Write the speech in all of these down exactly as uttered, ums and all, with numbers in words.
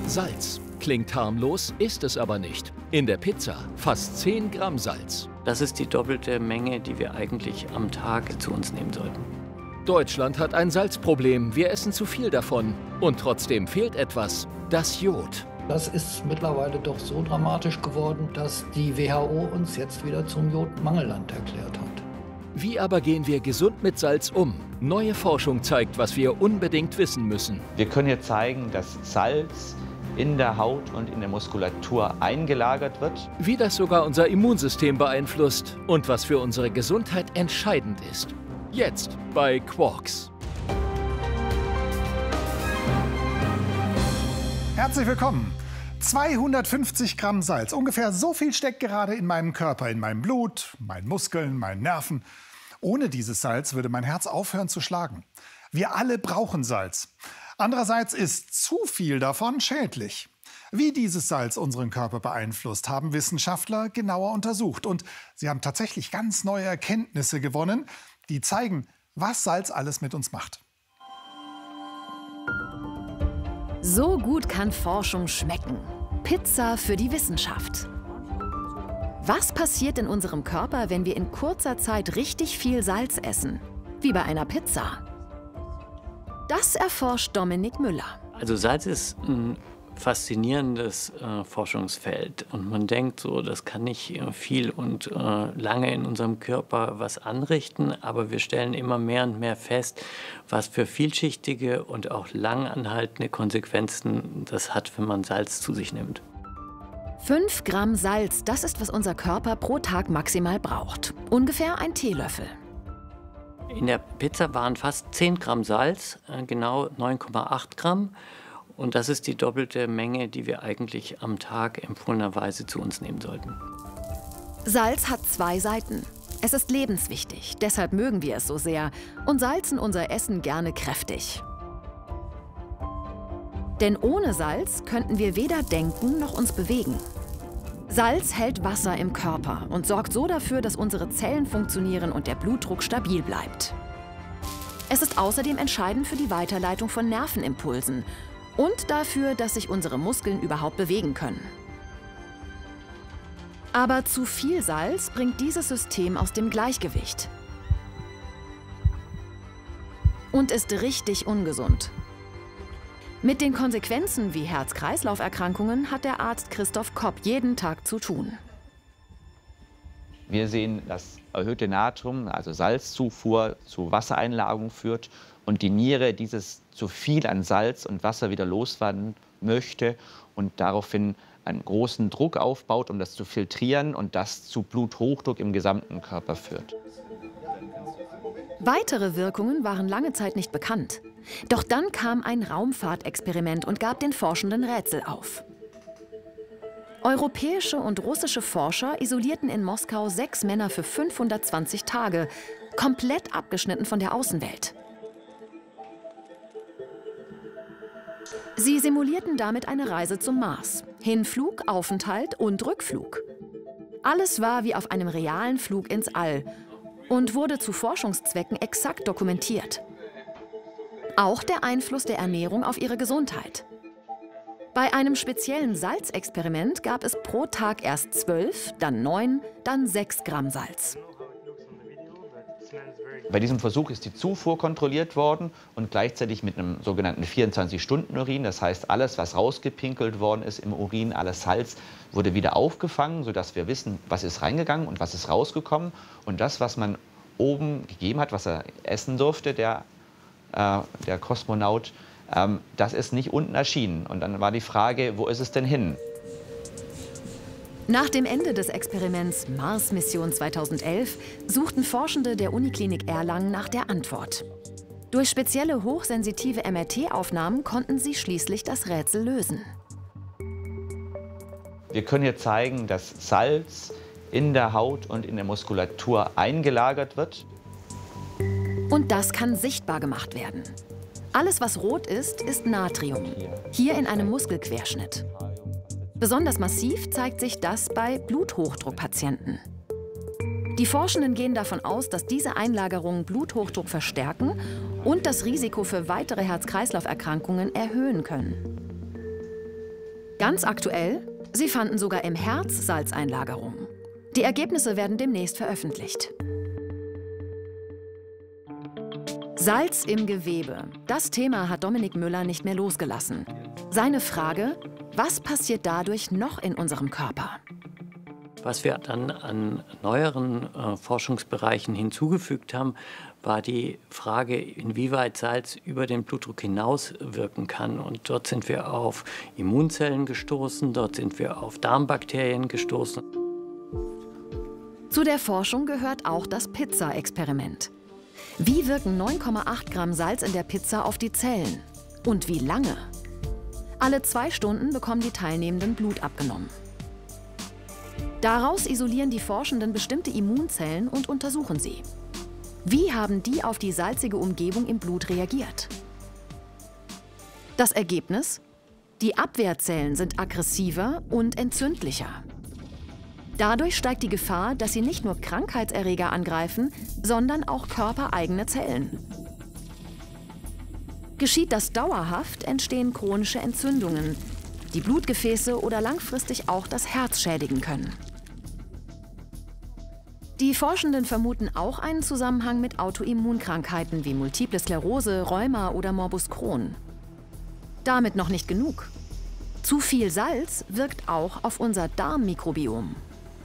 Salz. Klingt harmlos, ist es aber nicht. In der Pizza fast zehn Gramm Salz. Das ist die doppelte Menge, die wir eigentlich am Tag zu uns nehmen sollten. Deutschland hat ein Salzproblem. Wir essen zu viel davon. Und trotzdem fehlt etwas: das Jod. Das ist mittlerweile doch so dramatisch geworden, dass die W H O uns jetzt wieder zum Jodmangelland erklärt hat. Wie aber gehen wir gesund mit Salz um? Neue Forschung zeigt, was wir unbedingt wissen müssen. Wir können hier zeigen, dass Salz in der Haut und in der Muskulatur eingelagert wird. Wie das sogar unser Immunsystem beeinflusst und was für unsere Gesundheit entscheidend ist. Jetzt bei Quarks. Herzlich willkommen. zweihundertfünfzig Gramm Salz, ungefähr so viel steckt gerade in meinem Körper, in meinem Blut, meinen Muskeln, meinen Nerven. Ohne dieses Salz würde mein Herz aufhören zu schlagen. Wir alle brauchen Salz. Andererseits ist zu viel davon schädlich. Wie dieses Salz unseren Körper beeinflusst, haben Wissenschaftler genauer untersucht. Und sie haben tatsächlich ganz neue Erkenntnisse gewonnen, die zeigen, was Salz alles mit uns macht. So gut kann Forschung schmecken. Pizza für die Wissenschaft. Was passiert in unserem Körper, wenn wir in kurzer Zeit richtig viel Salz essen? Wie bei einer Pizza. Das erforscht Dominik Müller. Also Salz ist ein faszinierendes äh, Forschungsfeld. Und man denkt so, das kann nicht äh, viel und äh, lange in unserem Körper was anrichten. Aber wir stellen immer mehr und mehr fest, was für vielschichtige und auch langanhaltende Konsequenzen das hat, wenn man Salz zu sich nimmt. Fünf Gramm Salz, das ist, was unser Körper pro Tag maximal braucht. Ungefähr ein Teelöffel. In der Pizza waren fast zehn Gramm Salz, äh, genau neun Komma acht Gramm. Und das ist die doppelte Menge, die wir eigentlich am Tag empfohlenerweise zu uns nehmen sollten. Salz hat zwei Seiten. Es ist lebenswichtig, deshalb mögen wir es so sehr und salzen unser Essen gerne kräftig. Denn ohne Salz könnten wir weder denken noch uns bewegen. Salz hält Wasser im Körper und sorgt so dafür, dass unsere Zellen funktionieren und der Blutdruck stabil bleibt. Es ist außerdem entscheidend für die Weiterleitung von Nervenimpulsen und dafür, dass sich unsere Muskeln überhaupt bewegen können. Aber zu viel Salz bringt dieses System aus dem Gleichgewicht und ist richtig ungesund. Mit den Konsequenzen wie Herz-Kreislauf-Erkrankungen hat der Arzt Christoph Kopp jeden Tag zu tun. Wir sehen, dass erhöhte Natrium, also Salzzufuhr, zu Wassereinlagerung führt und die Niere dieses zu viel an Salz und Wasser wieder loswerden möchte und daraufhin einen großen Druck aufbaut, um das zu filtrieren und das zu Bluthochdruck im gesamten Körper führt. Weitere Wirkungen waren lange Zeit nicht bekannt. Doch dann kam ein Raumfahrtexperiment und gab den Forschenden Rätsel auf. Europäische und russische Forscher isolierten in Moskau sechs Männer für fünfhundertzwanzig Tage, komplett abgeschnitten von der Außenwelt. Sie simulierten damit eine Reise zum Mars. Hinflug, Aufenthalt und Rückflug. Alles war wie auf einem realen Flug ins All und wurde zu Forschungszwecken exakt dokumentiert. Auch der Einfluss der Ernährung auf ihre Gesundheit. Bei einem speziellen Salzexperiment gab es pro Tag erst zwölf, dann neun, dann sechs Gramm Salz. Bei diesem Versuch ist die Zufuhr kontrolliert worden und gleichzeitig mit einem sogenannten vierundzwanzig-Stunden-Urin. Das heißt, alles, was rausgepinkelt worden ist im Urin, alles Salz, wurde wieder aufgefangen, sodass wir wissen, was ist reingegangen und was ist rausgekommen. Und das, was man oben gegeben hat, was er essen durfte, der, äh, der Kosmonaut, ähm, das ist nicht unten erschienen. Und dann war die Frage, wo ist es denn hin? Nach dem Ende des Experiments Mars-Mission zweitausendelf suchten Forschende der Uniklinik Erlangen nach der Antwort. Durch spezielle hochsensitive M R T-Aufnahmen konnten sie schließlich das Rätsel lösen. Wir können hier zeigen, dass Salz in der Haut und in der Muskulatur eingelagert wird. Und das kann sichtbar gemacht werden. Alles, was rot ist, ist Natrium. Hier in einem Muskelquerschnitt. Besonders massiv zeigt sich das bei Bluthochdruckpatienten. Die Forschenden gehen davon aus, dass diese Einlagerungen Bluthochdruck verstärken und das Risiko für weitere Herz-Kreislauf-Erkrankungen erhöhen können. Ganz aktuell, sie fanden sogar im Herz Salzeinlagerung. Die Ergebnisse werden demnächst veröffentlicht. Salz im Gewebe. Das Thema hat Dominik Müller nicht mehr losgelassen. Seine Frage: Was passiert dadurch noch in unserem Körper? Was wir dann an neueren äh, Forschungsbereichen hinzugefügt haben, war die Frage, inwieweit Salz über den Blutdruck hinaus wirken kann. Und dort sind wir auf Immunzellen gestoßen, dort sind wir auf Darmbakterien gestoßen. Zu der Forschung gehört auch das Pizza-Experiment. Wie wirken neun Komma acht Gramm Salz in der Pizza auf die Zellen? Und wie lange? Alle zwei Stunden bekommen die Teilnehmenden Blut abgenommen. Daraus isolieren die Forschenden bestimmte Immunzellen und untersuchen sie. Wie haben die auf die salzige Umgebung im Blut reagiert? Das Ergebnis? Die Abwehrzellen sind aggressiver und entzündlicher. Dadurch steigt die Gefahr, dass sie nicht nur Krankheitserreger angreifen, sondern auch körpereigene Zellen. Geschieht das dauerhaft, entstehen chronische Entzündungen, die Blutgefäße oder langfristig auch das Herz schädigen können. Die Forschenden vermuten auch einen Zusammenhang mit Autoimmunkrankheiten wie Multiple Sklerose, Rheuma oder Morbus Crohn. Damit noch nicht genug. Zu viel Salz wirkt auch auf unser Darmmikrobiom.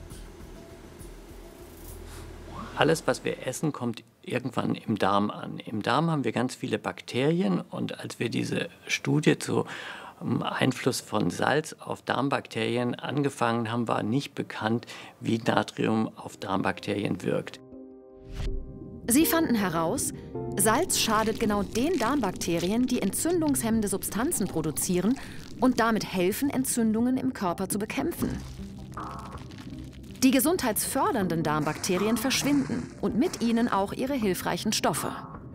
Alles, was wir essen, kommt irgendwann im Darm an. Im Darm haben wir ganz viele Bakterien und als wir diese Studie zu Einfluss von Salz auf Darmbakterien angefangen haben, war nicht bekannt, wie Natrium auf Darmbakterien wirkt. Sie fanden heraus, Salz schadet genau den Darmbakterien, die entzündungshemmende Substanzen produzieren und damit helfen, Entzündungen im Körper zu bekämpfen. Die gesundheitsfördernden Darmbakterien verschwinden und mit ihnen auch ihre hilfreichen Stoffe.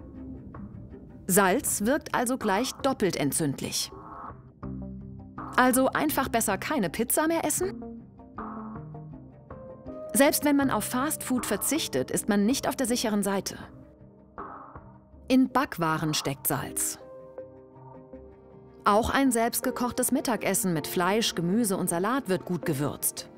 Salz wirkt also gleich doppelt entzündlich. Also einfach besser keine Pizza mehr essen? Selbst wenn man auf Fastfood verzichtet, ist man nicht auf der sicheren Seite. In Backwaren steckt Salz. Auch ein selbstgekochtes Mittagessen mit Fleisch, Gemüse und Salat wird gut gewürzt.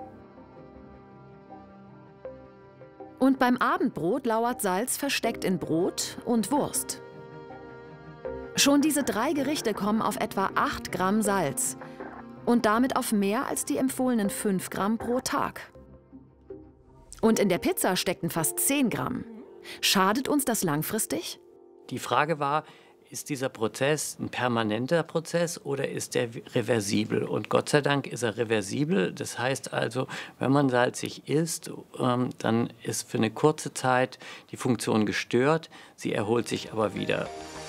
Und beim Abendbrot lauert Salz versteckt in Brot und Wurst. Schon diese drei Gerichte kommen auf etwa acht Gramm Salz und damit auf mehr als die empfohlenen fünf Gramm pro Tag. Und in der Pizza steckten fast zehn Gramm. Schadet uns das langfristig? Die Frage war, ist dieser Prozess ein permanenter Prozess oder ist er reversibel? Und Gott sei Dank ist er reversibel. Das heißt also, wenn man salzig isst, ähm, dann ist für eine kurze Zeit die Funktion gestört, sie erholt sich aber wieder.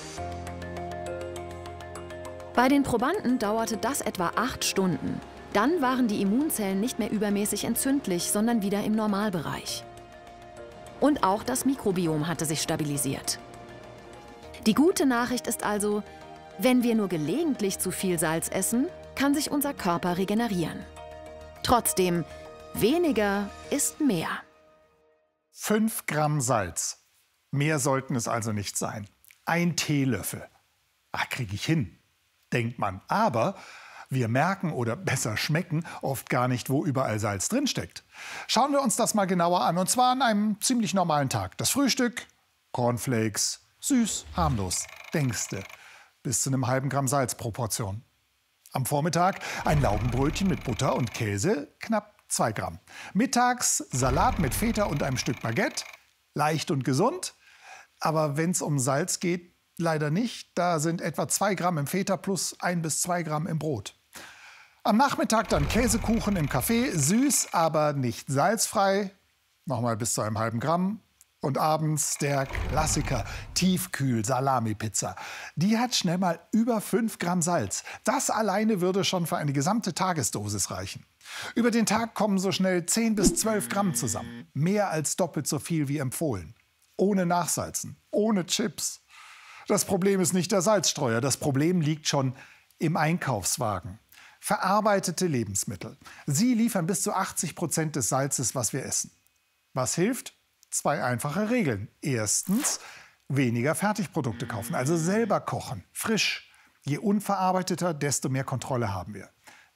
Bei den Probanden dauerte das etwa acht Stunden. Dann waren die Immunzellen nicht mehr übermäßig entzündlich, sondern wieder im Normalbereich. Und auch das Mikrobiom hatte sich stabilisiert. Die gute Nachricht ist also, wenn wir nur gelegentlich zu viel Salz essen, kann sich unser Körper regenerieren. Trotzdem, weniger ist mehr. Fünf Gramm Salz. Mehr sollten es also nicht sein. Ein Teelöffel. Ah, kriege ich hin, denkt man. Aber wir merken oder besser schmecken oft gar nicht, wo überall Salz drinsteckt. Schauen wir uns das mal genauer an. Und zwar an einem ziemlich normalen Tag. Das Frühstück, Cornflakes, süß, harmlos, denkste, bis zu einem halben Gramm Salz pro Portion. Am Vormittag ein Laugenbrötchen mit Butter und Käse, knapp zwei Gramm. Mittags Salat mit Feta und einem Stück Baguette, leicht und gesund. Aber wenn es um Salz geht, leider nicht. Da sind etwa zwei Gramm im Feta plus ein bis zwei Gramm im Brot. Am Nachmittag dann Käsekuchen im Café, süß, aber nicht salzfrei, nochmal bis zu einem halben Gramm. Und abends der Klassiker, Tiefkühl-Salami-Pizza. Die hat schnell mal über fünf Gramm Salz. Das alleine würde schon für eine gesamte Tagesdosis reichen. Über den Tag kommen so schnell zehn bis zwölf Gramm zusammen. Mehr als doppelt so viel wie empfohlen. Ohne Nachsalzen, ohne Chips. Das Problem ist nicht der Salzstreuer, das Problem liegt schon im Einkaufswagen. Verarbeitete Lebensmittel. Sie liefern bis zu achtzig Prozent des Salzes, was wir essen. Was hilft? Zwei einfache Regeln. Erstens, weniger Fertigprodukte kaufen, also selber kochen, frisch. Je unverarbeiteter, desto mehr Kontrolle haben wir.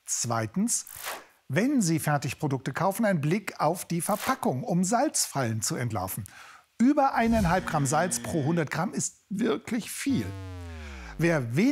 Zweitens, wenn Sie Fertigprodukte kaufen, ein Blick auf die Verpackung, um Salzfallen zu entlarven. Über eineinhalb Gramm Salz pro hundert Gramm ist wirklich viel. Wer wenig